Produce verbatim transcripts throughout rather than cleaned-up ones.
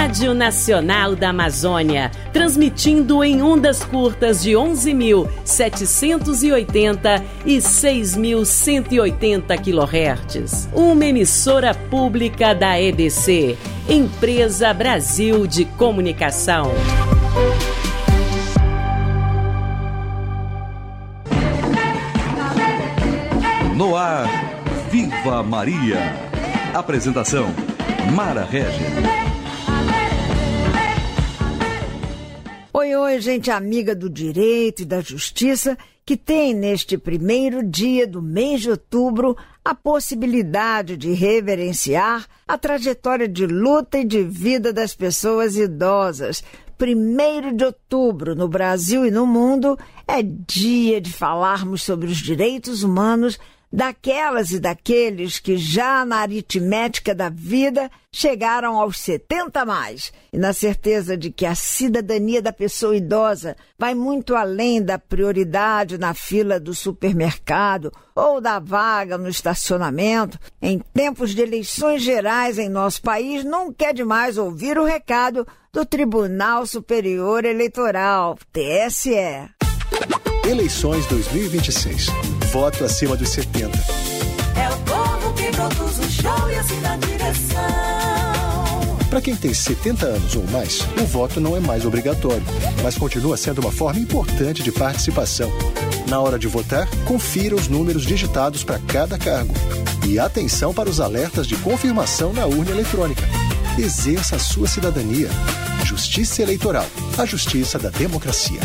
Rádio Nacional da Amazônia, transmitindo em ondas curtas de onze mil setecentos e oitenta e seis mil cento e oitenta quilohertz. Uma emissora pública da E B C, Empresa Brasil de Comunicação. No ar, Viva Maria. Apresentação, Mara Regis. Oi, oi, gente amiga do direito e da justiça, que tem neste primeiro dia do mês de outubro a possibilidade de reverenciar a trajetória de luta e de vida das pessoas idosas. Primeiro de outubro, no Brasil e no mundo, é dia de falarmos sobre os direitos humanos daquelas e daqueles que já na aritmética da vida chegaram aos setenta a mais, e na certeza de que a cidadania da pessoa idosa vai muito além da prioridade na fila do supermercado ou da vaga no estacionamento. Em tempos de eleições gerais em nosso país, nunca é demais ouvir o recado do Tribunal Superior Eleitoral, T S E. Eleições dois mil e vinte e seis. Voto acima dos setenta. É o povo que produz o show e assim dá direção. Para quem tem setenta anos ou mais, o voto não é mais obrigatório, mas continua sendo uma forma importante de participação. Na hora de votar, confira os números digitados para cada cargo. E atenção para os alertas de confirmação na urna eletrônica. Exerça a sua cidadania. Justiça Eleitoral. A justiça da democracia.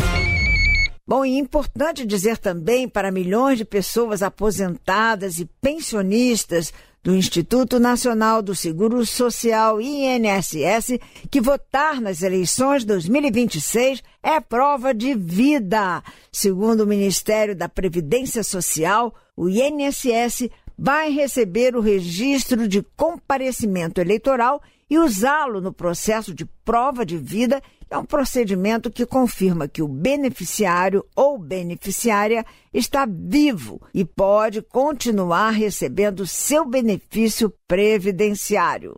Bom, e importante dizer também para milhões de pessoas aposentadas e pensionistas do Instituto Nacional do Seguro Social, I N S S, que votar nas eleições dois mil e vinte e seis é prova de vida. Segundo o Ministério da Previdência Social, o I N S S vai receber o registro de comparecimento eleitoral e usá-lo no processo de prova de vida. É um procedimento que confirma que o beneficiário ou beneficiária está vivo e pode continuar recebendo seu benefício previdenciário.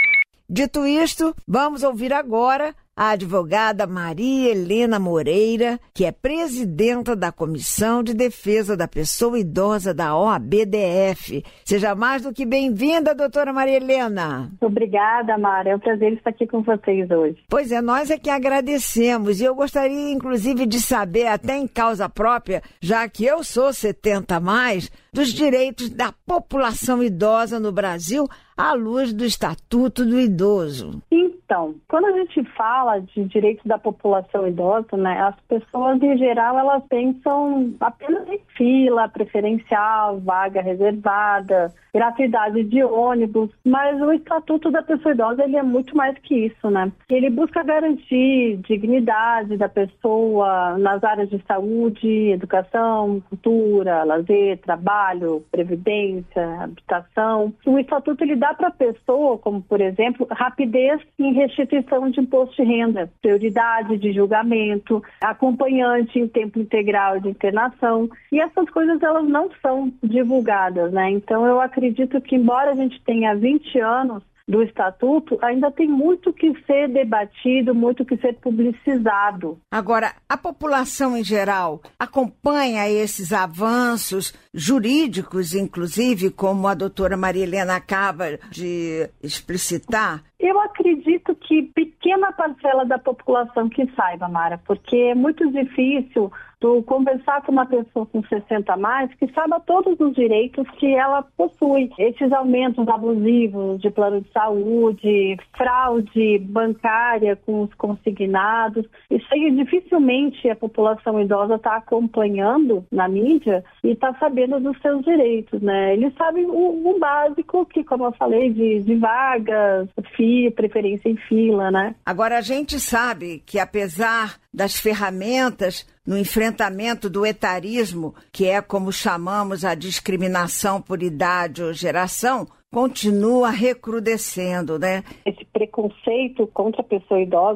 Dito isto, vamos ouvir agora a advogada Maria Helena Moreira, que é presidenta da Comissão de Defesa da Pessoa Idosa da O A B D F. Seja mais do que bem-vinda, doutora Maria Helena. Obrigada, Mara. É um prazer estar aqui com vocês hoje. Pois é, nós é que agradecemos. E eu gostaria, inclusive, de saber, até em causa própria, já que eu sou setenta a mais, dos direitos da população idosa no Brasil à luz do Estatuto do Idoso. Então, quando a gente fala de direitos da população idosa, né, as pessoas, em geral, elas pensam apenas em fila preferencial, vaga reservada, gratuidade de ônibus, mas o Estatuto da Pessoa Idosa, ele é muito mais que isso, né? Ele busca garantir dignidade da pessoa nas áreas de saúde, educação, cultura, lazer, trabalho, previdência, habitação. O Estatuto, ele dá para a pessoa, como, por exemplo, rapidez em restituição de imposto de renda, prioridade de julgamento, acompanhante em tempo integral de internação, e essas coisas, elas não são divulgadas, né? Então, eu acredito que, embora a gente tenha vinte anos do Estatuto, ainda tem muito que ser debatido, muito que ser publicizado. Agora, a população em geral acompanha esses avanços jurídicos, inclusive, como a doutora Maria Helena acaba de explicitar? Eu acredito que pequena parcela da população que saiba, Mara, porque é muito difícil tu conversar com uma pessoa com sessenta a mais que saiba todos os direitos que ela possui. Esses aumentos abusivos de plano de saúde, fraude bancária com os consignados, isso aí dificilmente a população idosa está acompanhando na mídia e está sabendo dos seus direitos, né? Eles sabem o, o básico, que, como eu falei, de, de vagas, fila, preferência em fila, né? Agora, a gente sabe que, apesar das ferramentas no enfrentamento do etarismo, que é como chamamos a discriminação por idade ou geração, continua recrudescendo, né? Esse preconceito contra a pessoa idosa